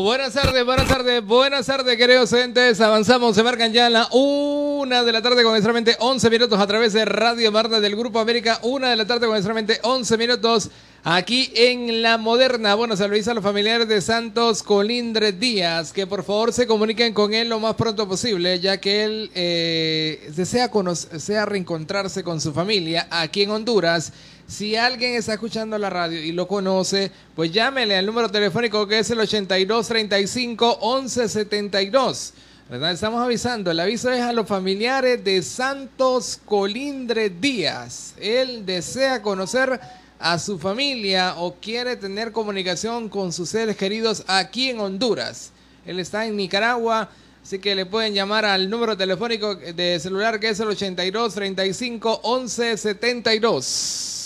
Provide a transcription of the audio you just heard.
buenas tardes, queridos oyentes. Avanzamos, se marcan ya la 1 de la tarde con exactamente 11 minutos a través de Radio Marta del Grupo América. 1 de la tarde con exactamente 11 minutos aquí en La Moderna. Bueno, se lo dice a los familiares de Santos Colindres Díaz que por favor se comuniquen con él lo más pronto posible, ya que él desea reencontrarse con su familia aquí en Honduras. Si alguien está escuchando la radio y lo conoce, pues llámele al número telefónico que es el 8235-1172. ¿Verdad? Estamos avisando, el aviso es a los familiares de Santos Colindres Díaz. Él desea conocer a su familia o quiere tener comunicación con sus seres queridos aquí en Honduras. Él está en Nicaragua, así que le pueden llamar al número telefónico de celular que es el 8235-1172.